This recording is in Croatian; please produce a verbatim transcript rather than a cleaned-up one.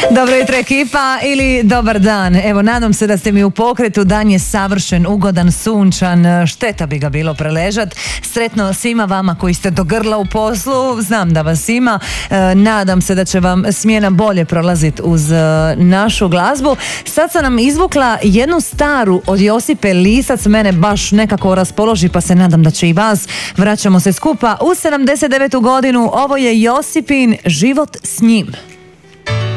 Dobro jutro ekipa ili dobar dan. Evo, nadam se da ste mi u pokretu. Dan je savršen, ugodan, sunčan. Šteta bi ga bilo preležat. Sretno svima vama koji ste do grla u poslu. Znam da vas ima. E, nadam se da će vam smjena bolje prolaziti uz e, našu glazbu. Sad sam nam izvukla jednu staru od Josipe Lisac. Mene baš nekako raspoloži, pa se nadam da će i vas. Vraćamo se skupa u sedamdeset devetu godinu. Ovo je Josipin Život s njim.